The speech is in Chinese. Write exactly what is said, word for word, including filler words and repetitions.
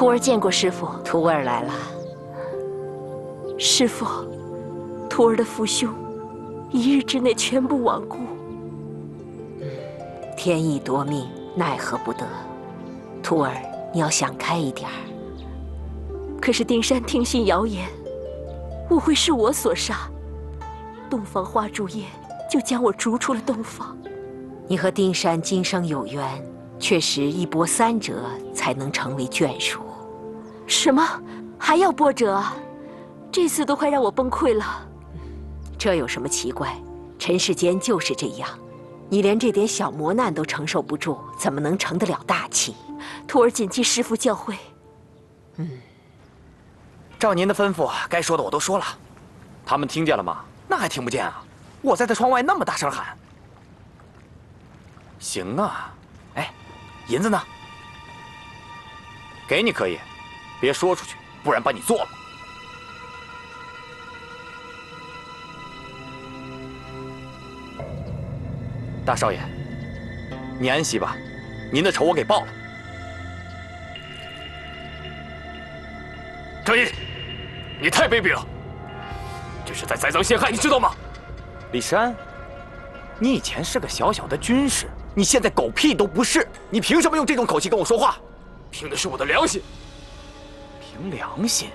徒儿见过师父。 徒儿来了。 师父，徒儿的父兄，一日之内全部亡故。 天意夺命，奈何不得。徒儿，你要想开一点儿。 可是丁山听信谣言，误会是我所杀，洞房花烛夜就将我逐出了洞房。 你和丁山今生有缘，确实一波三折才能成为眷属。 什么？还要波折啊？这次都快让我崩溃了。 这有什么奇怪？尘世间就是这样，你连这点小磨难都承受不住，怎么能成得了大器？ 徒儿谨记师父教诲。 嗯，照您的吩咐，该说的我都说了。 他们听见了吗？ 那还听不见啊？我在他窗外那么大声喊。 行啊。 哎，银子呢？ 给你可以，别说出去，不然把你做了。大少爷，你安息吧，您的仇我给报了。 张毅，你太卑鄙了，这是在栽赃陷害，你知道吗？ 李山，你以前是个小小的军师，你现在狗屁都不是，你凭什么用这种口气跟我说话？ 凭的是我的良心。 凭良心？